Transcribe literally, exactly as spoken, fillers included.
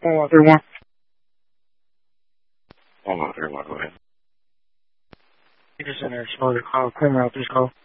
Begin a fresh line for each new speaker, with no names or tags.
one one three one.
one one three one, go ahead.
Peterson Exposure call. Clear out this call.